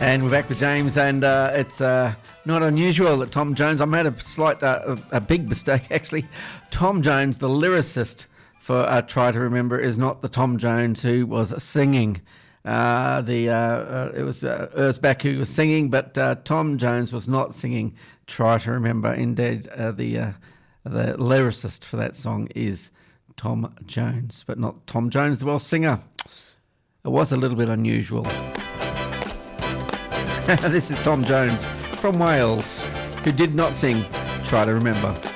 And we're back with James, and it's not unusual that Tom Jones, I made a slight, a big mistake actually. Tom Jones, the lyricist for Try to Remember, is not the Tom Jones who was singing. It was Urs Beck who was singing, but Tom Jones was not singing Try to Remember. Indeed, the lyricist for that song is Tom Jones, but not Tom Jones, the Welsh singer. It was a little bit unusual. This is Tom Jones from Wales, who did not sing Try to Remember.